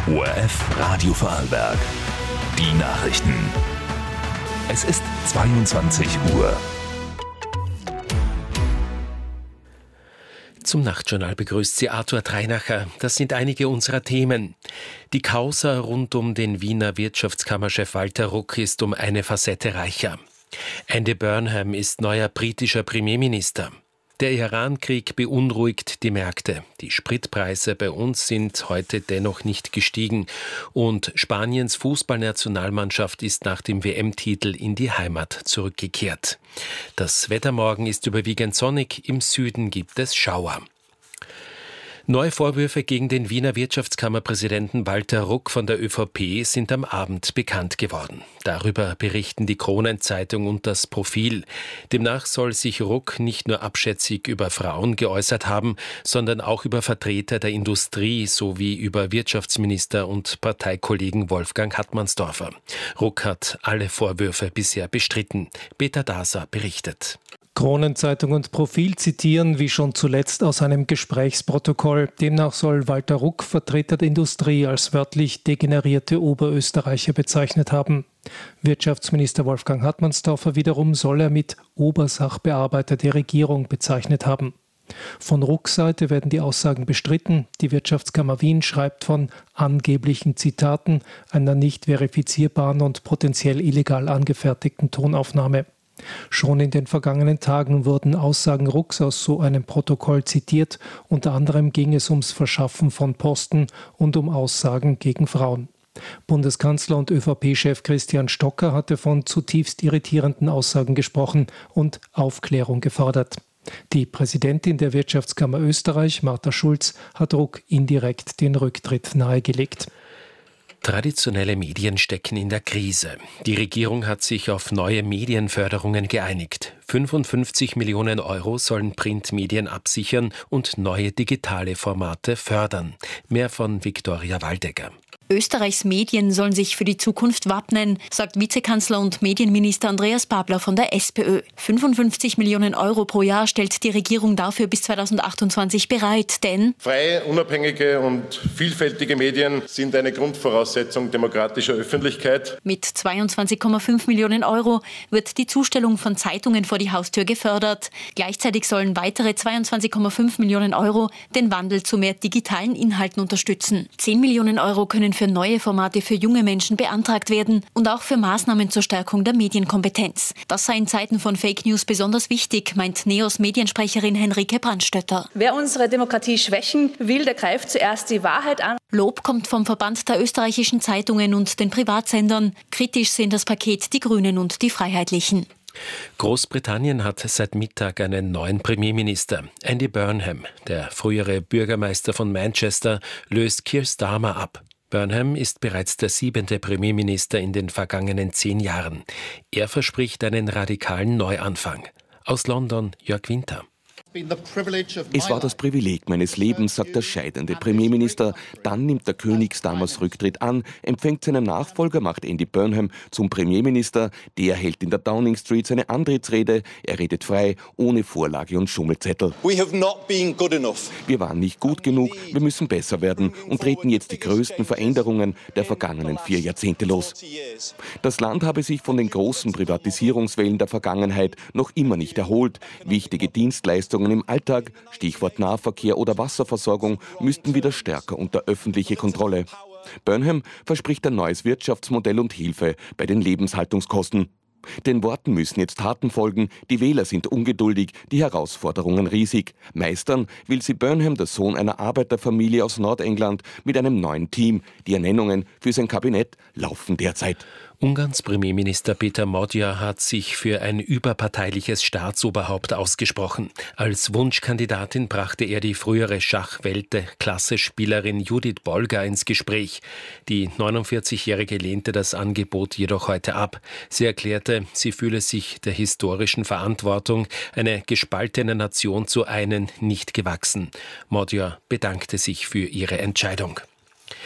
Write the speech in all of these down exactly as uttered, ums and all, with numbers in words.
O R F Radio Vorarlberg. Die Nachrichten. Es ist zweiundzwanzig Uhr. Zum Nachtjournal begrüßt Sie Arthur Treinacher. Das sind einige unserer Themen. Die Causa rund um den Wiener Wirtschaftskammerchef Walter Ruck ist um eine Facette reicher. Andy Burnham ist neuer britischer Premierminister. Der Iran-Krieg beunruhigt die Märkte. Die Spritpreise bei uns sind heute dennoch nicht gestiegen. Und Spaniens Fußballnationalmannschaft ist nach dem W M-Titel in die Heimat zurückgekehrt. Das Wetter morgen ist überwiegend sonnig, im Süden gibt es Schauer. Neue Vorwürfe gegen den Wiener Wirtschaftskammerpräsidenten Walter Ruck von der ÖVP sind am Abend bekannt geworden. Darüber berichten die Kronenzeitung und das Profil. Demnach soll sich Ruck nicht nur abschätzig über Frauen geäußert haben, sondern auch über Vertreter der Industrie sowie über Wirtschaftsminister und Parteikollegen Wolfgang Hartmannsdorfer. Ruck hat alle Vorwürfe bisher bestritten. Peter Daser berichtet. Kronenzeitung und Profil zitieren, wie schon zuletzt aus einem Gesprächsprotokoll. Demnach soll Walter Ruck Vertreter der Industrie als wörtlich degenerierte Oberösterreicher bezeichnet haben. Wirtschaftsminister Wolfgang Hartmannsdorfer wiederum soll er mit Obersachbearbeiter der Regierung bezeichnet haben. Von Rucks Seite werden die Aussagen bestritten. Die Wirtschaftskammer Wien schreibt von angeblichen Zitaten, einer nicht verifizierbaren und potenziell illegal angefertigten Tonaufnahme. Schon in den vergangenen Tagen wurden Aussagen Rucks aus so einem Protokoll zitiert. Unter anderem ging es ums Verschaffen von Posten und um Aussagen gegen Frauen. Bundeskanzler und ÖVP-Chef Christian Stocker hatte von zutiefst irritierenden Aussagen gesprochen und Aufklärung gefordert. Die Präsidentin der Wirtschaftskammer Österreich, Martha Schulz, hat Ruck indirekt den Rücktritt nahegelegt. Traditionelle Medien stecken in der Krise. Die Regierung hat sich auf neue Medienförderungen geeinigt. fünfundfünfzig Millionen Euro sollen Printmedien absichern und neue digitale Formate fördern. Mehr von Viktoria Waldecker. Österreichs Medien sollen sich für die Zukunft wappnen, sagt Vizekanzler und Medienminister Andreas Babler von der SPÖ. fünfundfünfzig Millionen Euro pro Jahr stellt die Regierung dafür bis zweitausendachtundzwanzig bereit, denn freie, unabhängige und vielfältige Medien sind eine Grundvoraussetzung demokratischer Öffentlichkeit. Mit zweiundzwanzig Komma fünf Millionen Euro wird die Zustellung von Zeitungen vor die Haustür gefördert. Gleichzeitig sollen weitere zweiundzwanzig Komma fünf Millionen Euro den Wandel zu mehr digitalen Inhalten unterstützen. zehn Millionen Euro können für neue Formate für junge Menschen beantragt werden und auch für Maßnahmen zur Stärkung der Medienkompetenz. Das sei in Zeiten von Fake News besonders wichtig, meint NEOS-Mediensprecherin Henrike Brandstötter. Wer unsere Demokratie schwächen will, der greift zuerst die Wahrheit an. Lob kommt vom Verband der österreichischen Zeitungen und den Privatsendern. Kritisch sehen das Paket die Grünen und die Freiheitlichen. Großbritannien hat seit Mittag einen neuen Premierminister. Andy Burnham, der frühere Bürgermeister von Manchester, löst Keir Starmer ab. Burnham ist bereits der siebente Premierminister in den vergangenen zehn Jahren. Er verspricht einen radikalen Neuanfang. Aus London Jörg Winter. Es war das Privileg meines Lebens, sagt der scheidende Premierminister. Dann nimmt der König Starmers Rücktritt an, empfängt seinen Nachfolger, macht Andy Burnham zum Premierminister. Der hält in der Downing Street seine Antrittsrede. Er redet frei, ohne Vorlage und Schummelzettel. Wir waren nicht gut genug, wir müssen besser werden und treten jetzt die größten Veränderungen der vergangenen vier Jahrzehnte los. Das Land habe sich von den großen Privatisierungswellen der Vergangenheit noch immer nicht erholt. Wichtige Dienstleistungen im Alltag, Stichwort Nahverkehr oder Wasserversorgung, müssten wieder stärker unter öffentliche Kontrolle. Burnham verspricht ein neues Wirtschaftsmodell und Hilfe bei den Lebenshaltungskosten. Den Worten müssen jetzt Taten folgen, die Wähler sind ungeduldig, die Herausforderungen riesig. Meistern will sie Burnham, der Sohn einer Arbeiterfamilie aus Nordengland, mit einem neuen Team. Die Ernennungen für sein Kabinett laufen derzeit. Ungarns Premierminister Péter Magyar hat sich für ein überparteiliches Staatsoberhaupt ausgesprochen. Als Wunschkandidatin brachte er die frühere Schachweltklasse-Spielerin Judith Bolger ins Gespräch. Die neunundvierzigjährige lehnte das Angebot jedoch heute ab. Sie erklärte, sie fühle sich der historischen Verantwortung, eine gespaltene Nation zu einen, nicht gewachsen. Magyar bedankte sich für ihre Entscheidung.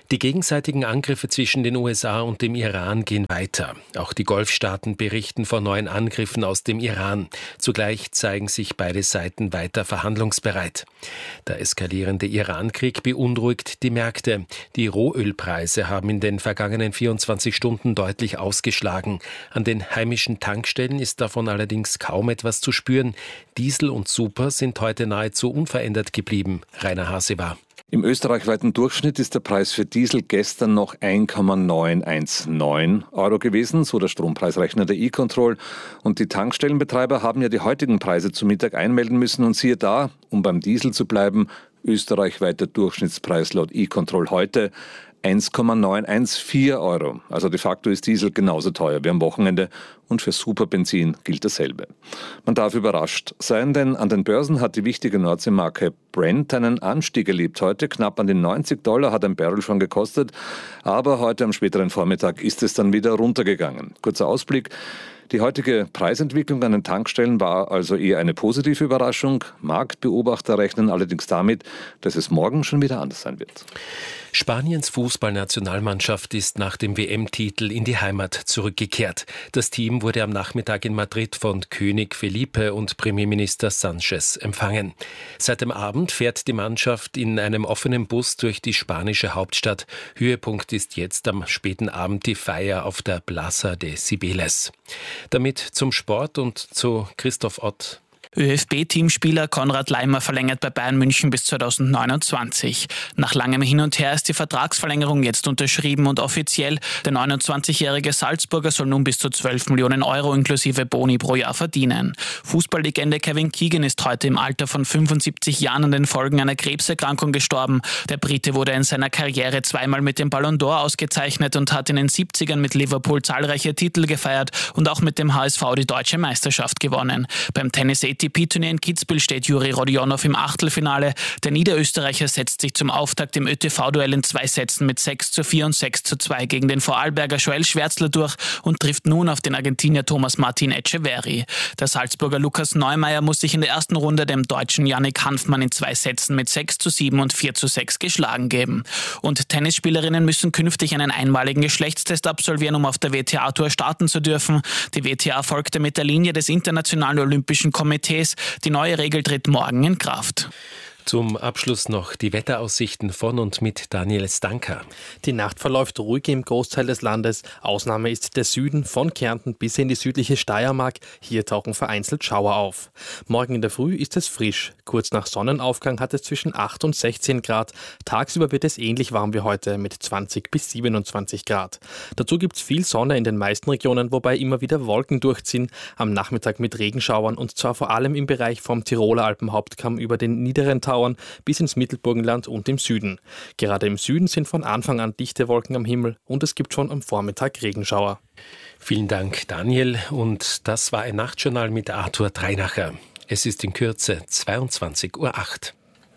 Die gegenseitigen Angriffe zwischen den U S A und dem Iran gehen weiter. Auch die Golfstaaten berichten von neuen Angriffen aus dem Iran. Zugleich zeigen sich beide Seiten weiter verhandlungsbereit. Der eskalierende Iran-Krieg beunruhigt die Märkte. Die Rohölpreise haben in den vergangenen vierundzwanzig Stunden deutlich ausgeschlagen. An den heimischen Tankstellen ist davon allerdings kaum etwas zu spüren. Diesel und Super sind heute nahezu unverändert geblieben. Rainer Hasewa. Im österreichweiten Durchschnitt ist der Preis für Diesel gestern noch ein Komma neun eins neun Euro gewesen, so der Strompreisrechner der E-Control. Und die Tankstellenbetreiber haben ja die heutigen Preise zu Mittag einmelden müssen. Und siehe da, um beim Diesel zu bleiben, österreichweiter Durchschnittspreis laut E-Control heute eins Komma neun eins vier Euro. Also de facto ist Diesel genauso teuer wie am Wochenende und für Superbenzin gilt dasselbe. Man darf überrascht sein, denn an den Börsen hat die wichtige Nordseemarke Brent einen Anstieg erlebt heute. Knapp an den neunzig Dollar hat ein Barrel schon gekostet, aber heute am späteren Vormittag ist es dann wieder runtergegangen. Kurzer Ausblick. Die heutige Preisentwicklung an den Tankstellen war also eher eine positive Überraschung. Marktbeobachter rechnen allerdings damit, dass es morgen schon wieder anders sein wird. Spaniens Fußballnationalmannschaft ist nach dem W M-Titel in die Heimat zurückgekehrt. Das Team wurde am Nachmittag in Madrid von König Felipe und Premierminister Sánchez empfangen. Seit dem Abend fährt die Mannschaft in einem offenen Bus durch die spanische Hauptstadt. Höhepunkt ist jetzt am späten Abend die Feier auf der Plaza de Cibeles. Damit zum Sport und zu Christoph Ott. ÖFB-Teamspieler Konrad Laimer verlängert bei Bayern München bis zweitausendneunundzwanzig. Nach langem Hin und Her ist die Vertragsverlängerung jetzt unterschrieben und offiziell. Der neunundzwanzigjährige Salzburger soll nun bis zu zwölf Millionen Euro inklusive Boni pro Jahr verdienen. Fußballlegende Kevin Keegan ist heute im Alter von fünfundsiebzig Jahren an den Folgen einer Krebserkrankung gestorben. Der Brite wurde in seiner Karriere zweimal mit dem Ballon d'Or ausgezeichnet und hat in den siebzigern mit Liverpool zahlreiche Titel gefeiert und auch mit dem H S V die deutsche Meisterschaft gewonnen. Beim Tennis A T P-Turnier in Kitzbühel steht Juri Rodionov im Achtelfinale. Der Niederösterreicher setzt sich zum Auftakt im Ö T V-Duell in zwei Sätzen mit sechs zu vier und sechs zu zwei gegen den Vorarlberger Joel Schwärzler durch und trifft nun auf den Argentinier Thomas Martin Etcheverry. Der Salzburger Lukas Neumeier muss sich in der ersten Runde dem deutschen Yannick Hanfmann in zwei Sätzen mit sechs zu sieben und vier zu sechs geschlagen geben. Und Tennisspielerinnen müssen künftig einen einmaligen Geschlechtstest absolvieren, um auf der W T A-Tour starten zu dürfen. Die W T A folgte mit der Linie des Internationalen Olympischen Komitees. Die neue Regel tritt morgen in Kraft. Zum Abschluss noch die Wetteraussichten von und mit Daniel Stanker. Die Nacht verläuft ruhig im Großteil des Landes. Ausnahme ist der Süden von Kärnten bis in die südliche Steiermark. Hier tauchen vereinzelt Schauer auf. Morgen in der Früh ist es frisch. Kurz nach Sonnenaufgang hat es zwischen acht und sechzehn Grad. Tagsüber wird es ähnlich warm wie heute mit zwanzig bis siebenundzwanzig Grad. Dazu gibt es viel Sonne in den meisten Regionen, wobei immer wieder Wolken durchziehen. Am Nachmittag mit Regenschauern und zwar vor allem im Bereich vom Tiroler Alpenhauptkamm über den niederen Tauern bis ins Mittelburgenland und im Süden. Gerade im Süden sind von Anfang an dichte Wolken am Himmel und es gibt schon am Vormittag Regenschauer. Vielen Dank, Daniel. Und das war ein Nachtjournal mit Arthur Dreinacher. Es ist in Kürze zweiundzwanzig Uhr acht.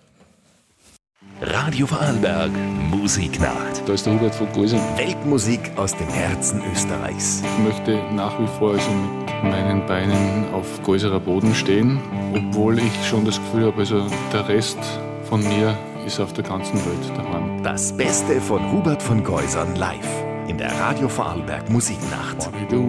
Radio Vorarlberg, Musiknacht. Da ist der Hubert von Geusern. Weltmusik aus dem Herzen Österreichs. Ich möchte nach wie vor also mit meinen Beinen auf Geuserer Boden stehen, obwohl ich schon das Gefühl habe, also der Rest von mir ist auf der ganzen Welt daheim. Das Beste von Hubert von Geusern live in der Radio Vorarlberg Musiknacht. Du